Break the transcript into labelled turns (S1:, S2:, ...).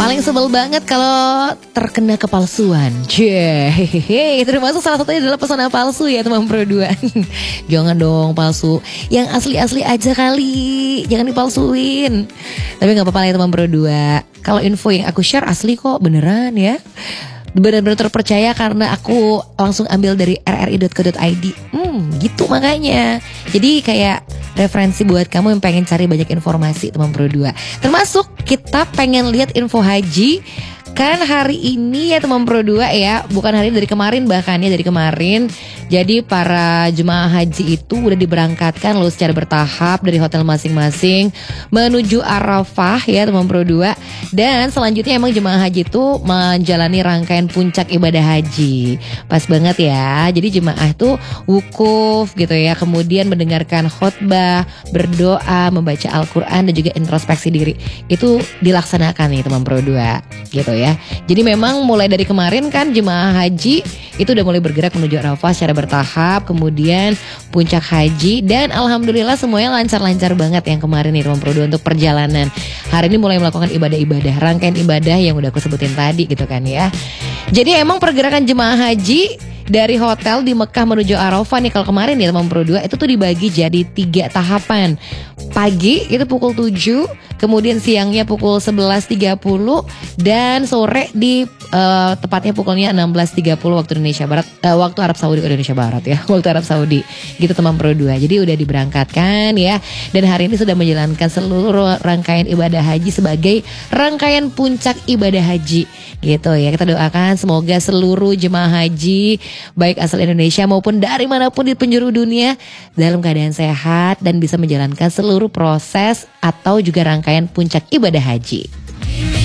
S1: Paling sebel banget kalau terkena kepalsuan. Hehehe, termasuk salah satunya adalah pesona palsu ya teman Pro 2. Jangan dong palsu, yang asli-asli aja kali, jangan dipalsuin. Tapi gak apa-apa ya teman Pro 2. Kalau info yang aku share asli kok, beneran ya. Benar-benar terpercaya karena aku langsung ambil dari rri.co.id. Gitu makanya. Jadi kayak referensi buat kamu yang pengen cari banyak informasi teman Pro 2. Termasuk kita pengen lihat info haji. Kan hari ini ya teman Pro 2 ya, bukan hari ini, dari kemarin bahkan ya, dari kemarin. Jadi para jemaah haji itu udah diberangkatkan loh secara bertahap dari hotel masing-masing menuju Arafah ya teman Pro 2. Dan selanjutnya emang jemaah haji itu menjalani rangkaian puncak ibadah haji. Pas banget ya. Jadi jemaah tuh wukuf gitu ya, kemudian mendengarkan khotbah, berdoa, membaca Al-Quran dan juga introspeksi diri. Itu dilaksanakan nih teman Pro 2 gitu ya. Jadi memang mulai dari kemarin kan jemaah haji itu udah mulai bergerak menuju Arafah secara bertahap, kemudian puncak haji, dan alhamdulillah semuanya lancar-lancar banget yang kemarin nih teman Pro 2 untuk perjalanan. Hari ini mulai melakukan ibadah-ibadah, rangkaian ibadah yang udah aku sebutin tadi gitu kan ya. Jadi emang pergerakan jemaah haji dari hotel di Mekah menuju Arafah nih kalau kemarin ya teman Pro 2 itu tuh dibagi jadi 3 tahapan. Pagi itu pukul 7, kemudian siangnya pukul 11.30, dan sore di tepatnya pukulnya 16.30 waktu Indonesia Barat, waktu Arab Saudi ke Indonesia Barat ya, waktu Arab Saudi gitu teman Pro 2. Jadi udah diberangkatkan ya, dan hari ini sudah menjalankan seluruh rangkaian ibadah haji sebagai rangkaian puncak ibadah haji gitu ya. Kita doakan semoga seluruh jemaah haji baik asal Indonesia maupun dari manapun di penjuru dunia dalam keadaan sehat dan bisa menjalankan seluruh proses atau juga rangkaian puncak ibadah haji.